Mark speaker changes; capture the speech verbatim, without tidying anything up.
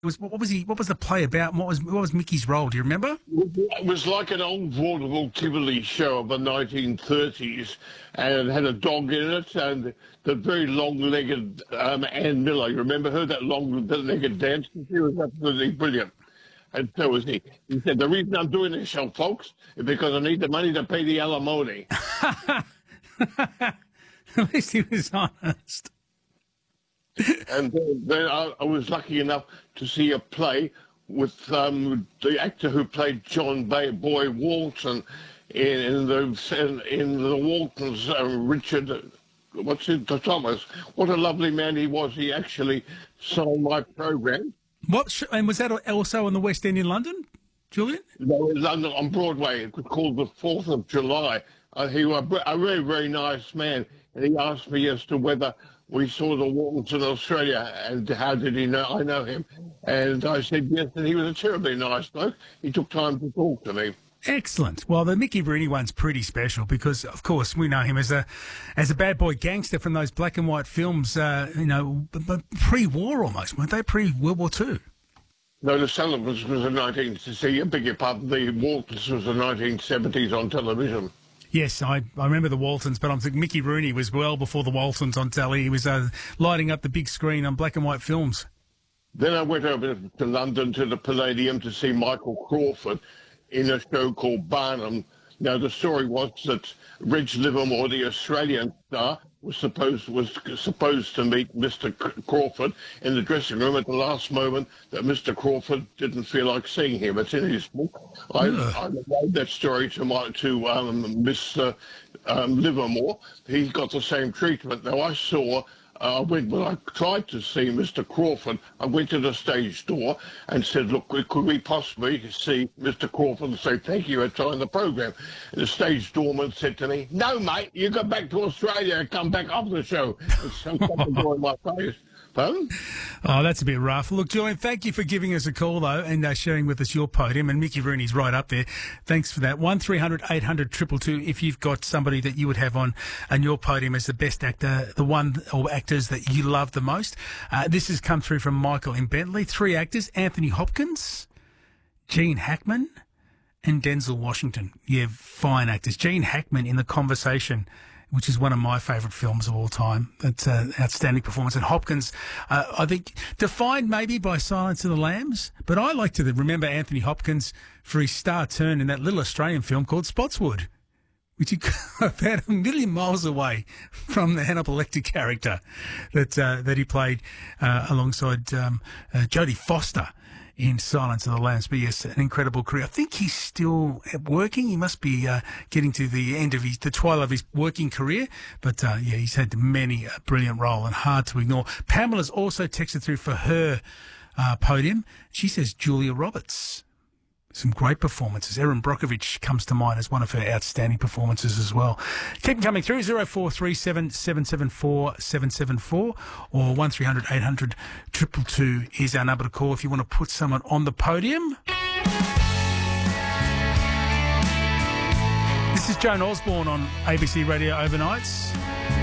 Speaker 1: Was what was he? What was the play about? What was what was Mickey's role? Do you remember?
Speaker 2: It was like an old vaudeville Tivoli show of the nineteen thirties, and it had a dog in it, and the very long-legged um, Ann Miller. You remember her, that long-legged dancer? She was absolutely brilliant. And so was he. He said, the reason I'm doing this show, folks, is because I need the money to pay the alimony.
Speaker 1: At least he was honest.
Speaker 2: And then, then I, I was lucky enough to see a play with um, the actor who played John Bay, Boy Walton in, in the in, in the Waltons, uh, Richard, what's it, Thomas. What a lovely man he was. He actually sold my program.
Speaker 1: What sh- and was that also in the West End in London, Julian?
Speaker 2: No, in London on Broadway. It was called The Fourth of July. Uh, he was a very, very nice man, and he asked me as to whether we saw the Waltons in Australia, and how did he know I know him? And I said yes, and he was a terribly nice bloke. He took time to talk to me.
Speaker 1: Excellent. Well, the Mickey Rooney one's pretty special because, of course, we know him as a as a bad boy gangster from those black and white films, uh, you know, pre-war almost, weren't they? Pre-World War Two.
Speaker 2: No, the Sullivans was the nineteen. See, I beg your pardon. The Waltons was the nineteen seventies on television.
Speaker 1: Yes, I, I remember the Waltons, but I'm thinking Mickey Rooney was well before the Waltons on telly. He was uh, lighting up the big screen on black and white films.
Speaker 2: Then I went over to London to the Palladium to see Michael Crawford in a show called Barnum. Now, the story was that Reg Livermore, the Australian star, was supposed was supposed to meet Mister Crawford in the dressing room at the last moment that Mister Crawford didn't feel like seeing him. It's in his book. I, I relayed that story to my to um, Mister Um, Livermore. He got the same treatment. Now, I saw. Uh, I went, when I tried to see Mister Crawford, I went to the stage door and said, look, could we possibly see Mister Crawford and say thank you for trying the program? And the stage doorman said to me, no, mate, you go back to Australia and come back after the show. And some door in my face. Pardon?
Speaker 1: Oh, that's a bit rough. Look, Julian, thank you for giving us a call, though, and uh, sharing with us your podium. And Mickey Rooney's right up there. Thanks for that. one three hundred eight hundred two two two if you've got somebody that you would have on, on your podium as the best actor, the one or actors that you love the most. Uh, this has come through from Michael in Bentley. Three actors, Anthony Hopkins, Gene Hackman, and Denzel Washington. Yeah, fine actors. Gene Hackman in The Conversation, which is one of my favourite films of all time. That's an outstanding performance. And Hopkins, uh, I think, defined maybe by Silence of the Lambs, but I like to remember Anthony Hopkins for his star turn in that little Australian film called Spotswood, which he about a million miles away from the Hannibal Lecter character that uh, that he played uh, alongside um, uh, Jodie Foster in Silence of the Lambs. But yes, an incredible career. I think he's still working. He must be uh, getting to the end of his, the twilight of his working career. But uh, yeah, he's had many a brilliant role and hard to ignore. Pamela's also texted through for her uh, podium. She says Julia Roberts. Some great performances. Erin Brockovich comes to mind as one of her outstanding performances as well. Keep them coming through. zero four three seven, seven seven four, seven seven four or one three hundred eight hundred two two two is our number to call if you want to put someone on the podium. This is Joan Osborne on A B C Radio Overnights.